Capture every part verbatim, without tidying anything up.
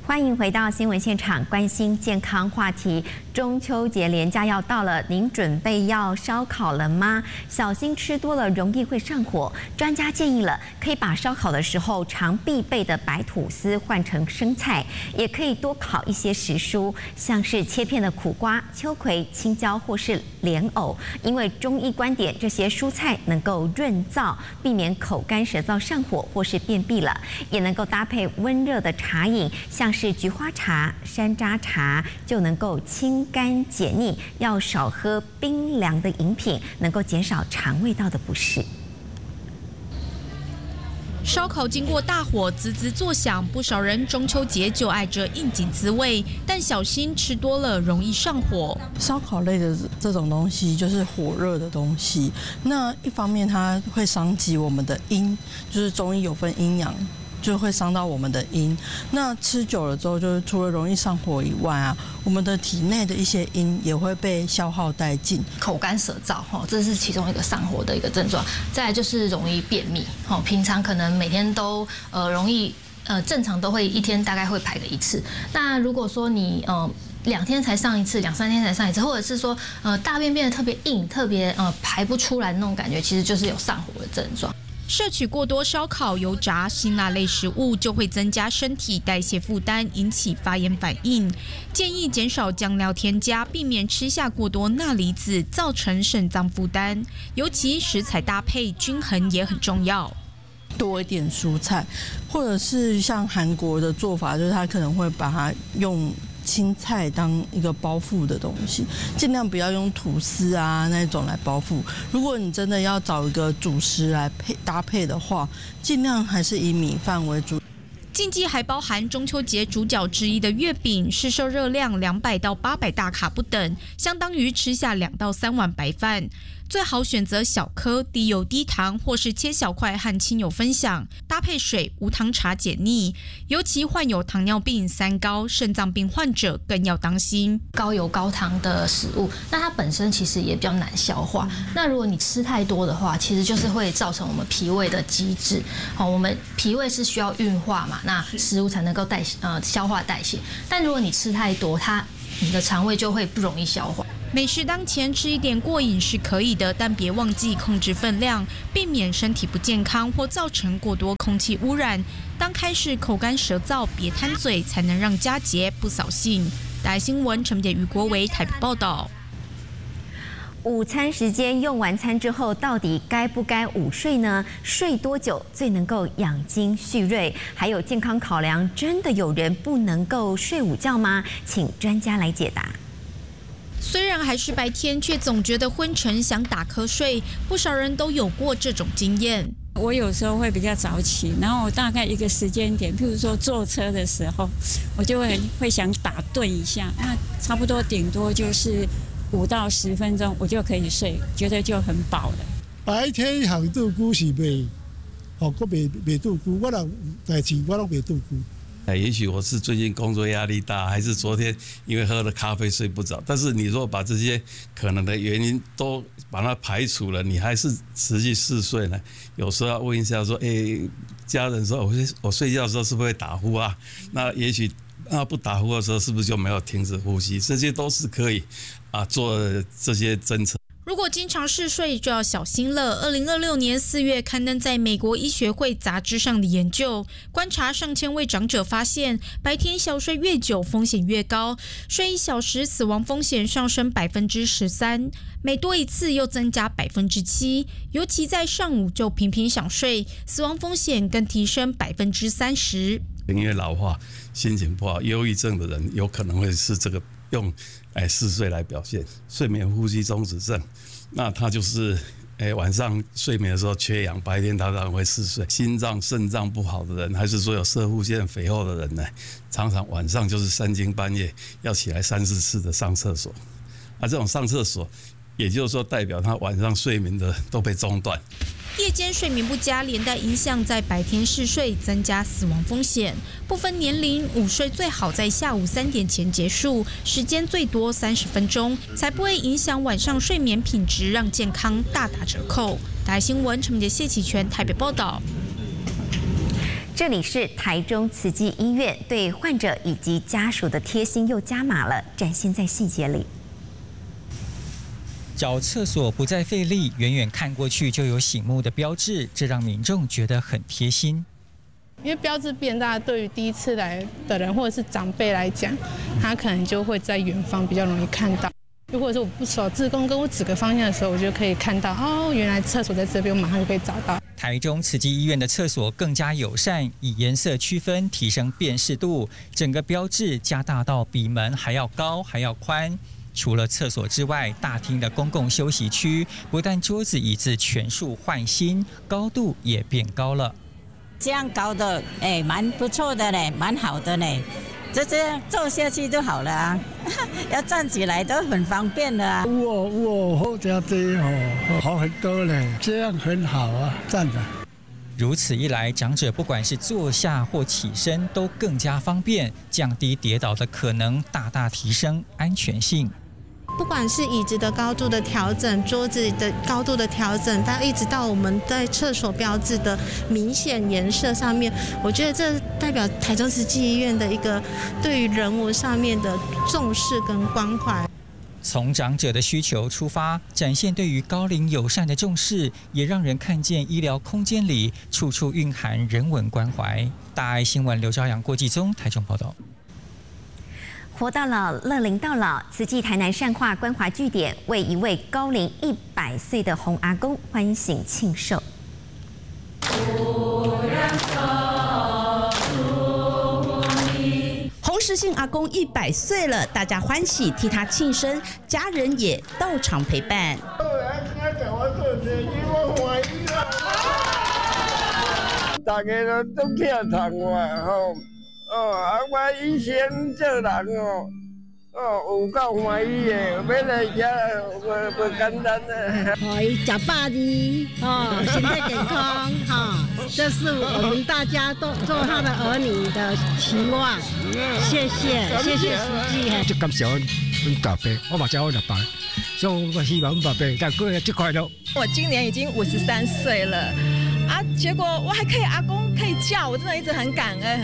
欢迎回到新闻现场，关心健康话题。中秋节连假要到了，您准备要烧烤了吗？小心吃多了容易会上火。专家建议了，可以把烧烤的时候常必备的白吐司换成生菜，也可以多烤一些时蔬，像是切片的苦瓜、秋葵、青椒或是莲藕。因为中医观点，这些蔬菜能够润燥，避免口干舌燥上火或是便秘了，也能够搭配温热的茶饮，像是菊花茶、山楂茶，就能够清肝解腻。要少喝冰凉的饮品，能够减少肠胃道的不适。 烧烤经过大火滋滋作响，不少人中秋节就爱这应景滋味，但小心吃多了容易上火。 烧烤类的这种东西就是火热的东西，那一方面它会伤及我们的阴，就是中医有分阴阳。就会伤到我们的阴，那吃久了之后，就是除了容易上火以外啊，我们的体内的一些阴也会被消耗殆尽， 口干舌燥哈，这是其中一个上火的一个症状。再来就是容易便秘，哈，平常可能每天都呃容易呃正常都会一天大概会排个一次。那如果说你呃两天才上一次，两三天才上一次，或者是说呃大便变得特别硬，特别呃排不出来那种感觉，其实就是有上火的症状。 摄取过多烧烤、油炸、辛辣类食物，就会增加身体代谢负担，引起发炎反应。建议减少酱料添加，避免吃下过多钠离子，造成肾脏负担。尤其食材搭配均衡也很重要。 多一点蔬菜，或者是像韩国的做法，就是他可能会把它用青菜当一个包覆的东西，尽量不要用吐司啊那种来包覆。如果你真的要找一个主食来配搭配的话，尽量还是以米饭为主。 禁忌还包含中秋节主角之一的月饼，市售热量两百到八百大卡不等，相当于吃下两到三碗白饭。最好选择小颗、低油低糖，或是切小块和亲友分享，搭配水、无糖茶解腻。尤其患有糖尿病、三高、肾脏病患者更要当心。 高油高糖的食物，那它本身其实也比较难消化。那如果你吃太多的话，其实就是会造成我们脾胃的积滞。好，我们脾胃是需要运化嘛，那食物才能够代呃消化代谢。但如果你吃太多，它你的肠胃就会不容易消化。 美食当前吃一点过瘾是可以的，但别忘记控制分量，避免身体不健康或造成过多空气污染。当开始口干舌燥，别贪嘴，才能让佳节不扫兴。大新闻陈杰、余国维台北报道。 午餐时间用完餐之后，到底该不该午睡呢？睡多久最能够养精蓄锐？还有健康考量，真的有人不能够睡午觉吗？请专家来解答。 虽然还是白天，却总觉得昏沉，想打瞌睡。不少人都有过这种经验。 我有时候会比较早起，然后我大概一个时间点，譬如说坐车的时候，我就会会想打盹一下，那差不多顶多就是五到十分钟，我就可以睡，觉得就很饱了。 白天行度久是袂，哦，我袂袂度久，我人代志我拢袂度久。 哎，也许我是最近工作压力大，还是昨天因为喝了咖啡睡不着。但是你如果把这些可能的原因都把它排除了，你还是持续嗜睡呢？有时候要问一下说，哎，家人说我我睡觉的时候是不是会打呼啊？那也许那不打呼的时候是不是就没有停止呼吸？这些都是可以啊做这些侦测。 如果经常嗜睡，就要小心了。二零二六年四月刊登在美国医学会杂志上的研究，观察上千位长者发现，白天小睡越久，风险越高，睡一小时死亡风险上升百分之十三，每多一次又增加百分之七。尤其在上午就频频想睡，死亡风险更提升百分之三十。 因为老化、心情不好、忧郁症的人，有可能会是这个用哎嗜睡来表现，睡眠呼吸中止症。那他就是哎晚上睡眠的时候缺氧，白天他当然会嗜睡。心脏、肾脏不好的人，还是说有射护腺肥厚的人呢，常常晚上就是三更半夜要起来三四次的上厕所。啊，这种上厕所，也就是说代表他晚上睡眠的都被中断。 夜间睡眠不佳，连带影响在白天嗜睡，增加死亡风险。不分年龄，午睡最好在下午三点前结束，时间最多三十分钟，才不会影响晚上睡眠品质，让健康大打折扣。台新闻陈杰、谢启全台北报道。 这里是台中慈济医院，对患者以及家属的贴心又加码了，展现在细节里。 找厕所不再费力，远远看过去就有醒目的标志，这让民众觉得很贴心。 因为标志变大，对于第一次来的人或者是长辈来讲，他可能就会在远方比较容易看到。如果是我不熟，志工跟我指个方向的时候，我就可以看到哦，原来厕所在这边，我马上就可以找到。 台中慈济医院的厕所更加友善，以颜色区分，提升辨识度，整个标志加大到比门还要高还要宽。除了厕所之外，大厅的公共休息区不但桌子椅子全数换新，高度也变高了。 这样高的，哎，蛮不错的嘞，蛮好的嘞。就这样坐下去就好了啊，要站起来都很方便的啊。 哇哇，好家这哦，好很多嘞，这样很好啊，站着。 如此一来，长者不管是坐下或起身都更加方便，降低跌倒的可能，大大提升安全性。 不管是椅子的高度的调整、桌子的高度的调整，到一直到我们在厕所标志的明显颜色上面，我觉得这代表台中慈济医院的一个对于人文上面的重视跟关怀。 从长者的需求出发，展现对于高龄友善的重视，也让人看见医疗空间里处处蕴含人文关怀。大爱新闻刘朝阳、郭继宗台中报道。 活到老，乐龄到老。慈济台南善化关怀据点为一位高龄一百岁的洪阿公欢庆庆寿。 洪石信阿公一百岁了，大家欢喜替他庆生，家人也到场陪伴。 大家都都疼疼我吼。哦，啊，我以前做人哦，哦，有够欢喜的，要来遮不不简单的。 哦，吃饱的，哦，身体健康，哈、哦，这是我们大家都做他的儿女的期望。谢谢，谢谢书记。 就感谢阮大伯，我嘛叫我大伯，所以我希望阮大伯在过日子快乐。 我今年已经五十三岁了，啊，结果我还可以阿公可以叫，我真的一直很感恩。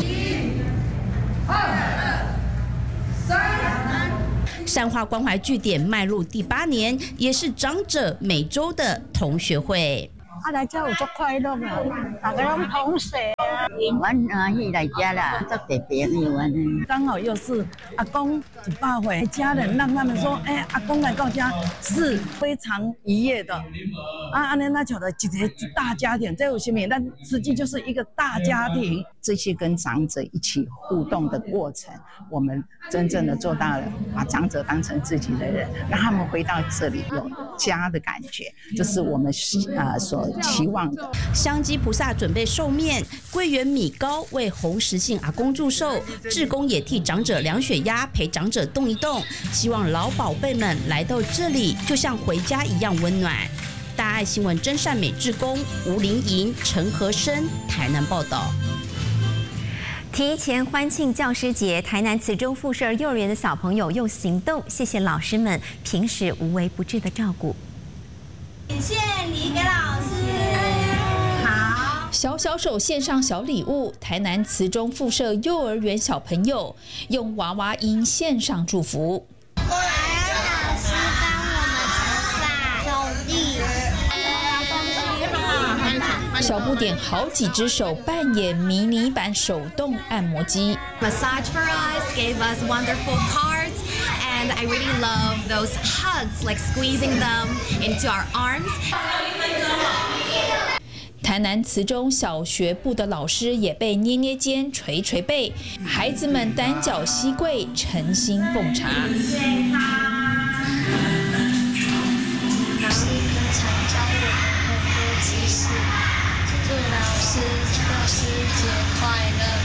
善化关怀据点迈入第八年，也是长者每周的同学会。 啊，来这有足快乐啊！大家拢同学啊， 阮欢喜来这啦，做特别的玩。 刚好又是阿公一百岁，家人让他们说，哎、欸，阿公来到家是非常愉悦的。啊，安尼那叫的一个大家庭，这有什么？但实际就是一个大家庭。 这些跟长者一起互动的过程，我们真正的做到了把长者当成自己的人，让他们回到这里有家的感觉，这是我们呃所期望的。 香积菩萨准备寿面，桂圆米糕为洪石信阿公祝寿，志工也替长者量血压，陪长者动一动，希望老宝贝们来到这里就像回家一样温暖。大爱新闻真善美志工吴林莹、陈和生台南报道。 提前欢庆教师节，台南慈中附设幼儿园的小朋友用行动谢谢老师们平时无微不至的照顾。 感谢你给老师。好， 小小手献上小礼物，台南慈中附设幼儿园小朋友用娃娃音献上祝福。 我要老师帮我们吃饭，兄弟。 小不点好几只手扮演迷你版手动按摩机。 Massage for us, gave us wonderful cards, and I really love those hugs, like squeezing them into our arms. 台南慈中小学部的老师也被捏捏肩、捶捶背，孩子们单脚膝跪，诚心奉茶。 老师平常教我们很多知识，祝老师教师节快乐。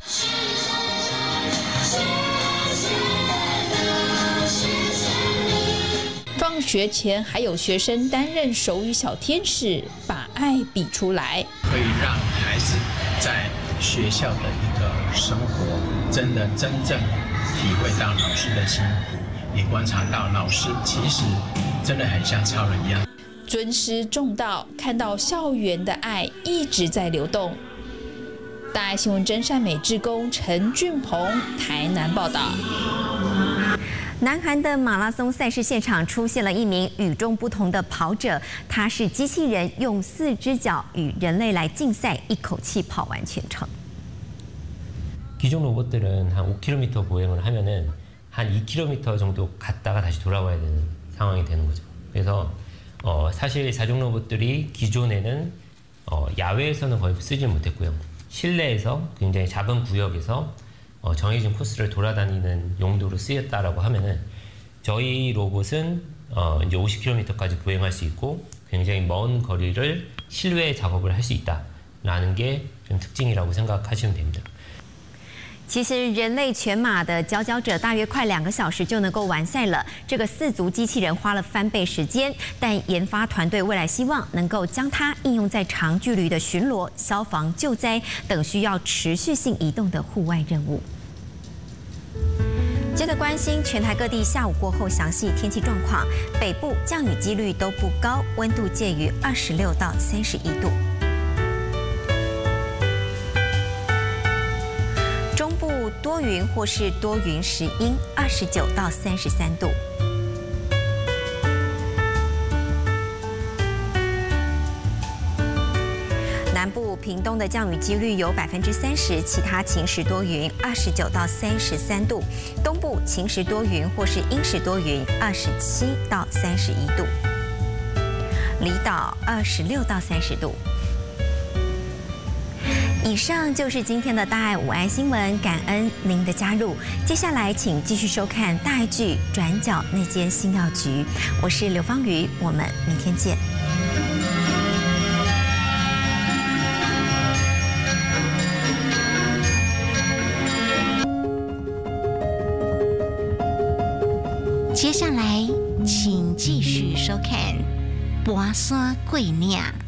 放学前还有学生担任手语小天使，把爱比出来， 可以让孩子在学校的一个生活，真的真正体会到老师的辛苦，也观察到老师其实真的很像超人一样。 尊师重道，看到校园的爱一直在流动。 大爱新闻真善美志工陈俊鹏台南报道。 南韩的马拉松赛事现场出现了一名与众不同的跑者，他是机器人，用四只脚与人类来竞赛，一口气跑完全程。 기존 로봇들은 한 오 킬로미터 보행을 하면은 한 이 킬로미터 정도 갔다가 다시 돌아와야 되는 상황이 되는 거죠. 그래서 어, 사실 사종 로봇들이 기존에는 어, 야외에서는 거의 쓰지 못했고요. 실내에서 굉장히 작은 구역에서 어, 정해진 코스를 돌아다니는 용도로 쓰였다라고 하면은 저희 로봇은 어, 이제 오십 킬로미터까지 보행할 수 있고 굉장히 먼 거리를 실외 작업을 할 수 있다라는 게 좀 특징이라고 생각하시면 됩니다. 其实，人类全马的佼佼者大约快两个小时就能够完赛了。这个四足机器人花了翻倍时间，但研发团队未来希望能够将它应用在长距离的巡逻、消防、救灾等需要持续性移动的户外任务。接着关心全台各地下午过后详细天气状况，北部降雨几率都不高，温度介于二十六到三十一度。 中部多云或是多云时阴，二十九到三十三度。南部屏东的降雨几率有百分之三十，其他晴时多云，二十九到三十三度。东部晴时多云或是阴时多云，二十七到三十一度。离岛二十六到三十度。 以上就是今天的大爱午安新闻，感恩您的加入。接下来请继续收看大爱剧《转角那间新药局》，我是刘芳瑜，我们明天见。 接下来请继续收看《跋山过岭》。